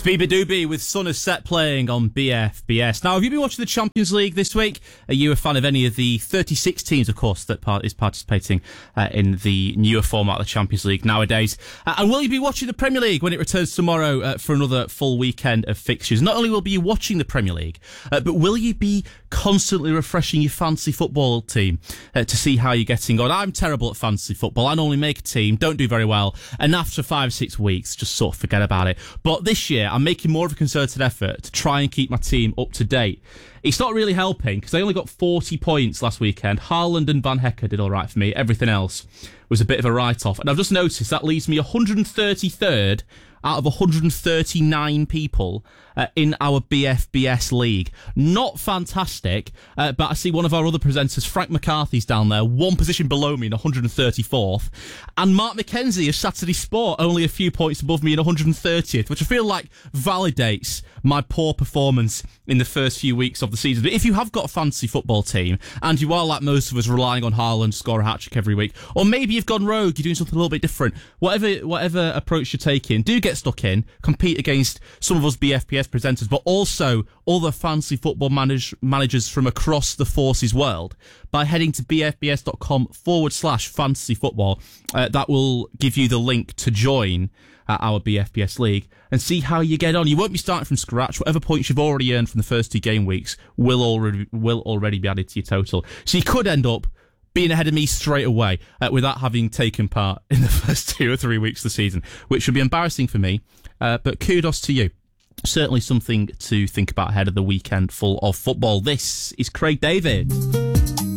Biba Doobie with Son of Set playing on BFBS. Now, have you been watching the Champions League this week? Are you a fan of any of the 36 teams, of course, that is participating in the newer format of the Champions League nowadays? And will you be watching the Premier League when it returns tomorrow for another full weekend of fixtures? Not only will you be watching the Premier League, but will you be constantly refreshing your fantasy football team to see how you're getting on? I'm terrible at fantasy football. I normally make a team, don't do very well, and after 5 or 6 weeks, just sort of forget about it. But this year, I'm making more of a concerted effort to try and keep my team up to date. It's not really helping because I only got 40 points last weekend. Haaland and Van Hecke did all right for me. Everything else was a bit of a write-off. And I've just noticed that leaves me 133rd out of 139 people in our BFBS league. Not fantastic, but I see one of our other presenters, Frank McCarthy's down there, one position below me in 134th. And Mark McKenzie of Saturday Sport, only a few points above me in 130th, which I feel like validates my poor performance in the first few weeks of the season. But if you have got a fantasy football team, and you are like most of us relying on Haaland to score a hat-trick every week, or maybe you've gone rogue, you're doing something a little bit different, whatever approach you're taking, do get stuck in, compete against some of us BFPS presenters, but also other fantasy football managers from across the Forces world by heading to bfbs.com/fantasy football. That will give you the link to join our BFBS league and see how you get on. You won't be starting from scratch. Whatever points you've already earned from the first 2 game weeks will already be added to your total. So you could end up being ahead of me straight away without having taken part in the first 2 or 3 weeks of the season, which would be embarrassing for me, but kudos to you. Certainly something to think about ahead of the weekend full of football. This is Craig David.